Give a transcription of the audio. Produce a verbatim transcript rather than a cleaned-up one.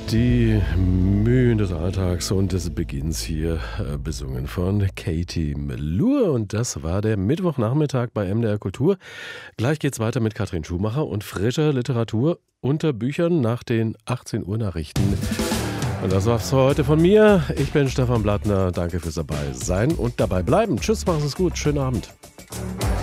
Die Mühen des Alltags und des Beginns hier, äh, besungen von Katie Melua. Und das war der Mittwochnachmittag bei M D R Kultur. Gleich geht's weiter mit Katrin Schumacher und frischer Literatur unter Büchern nach den achtzehn Uhr Nachrichten. Und das war's für heute von mir. Ich bin Stefan Blattner. Danke fürs dabei sein und dabei bleiben. Tschüss, mach's es gut. Schönen Abend.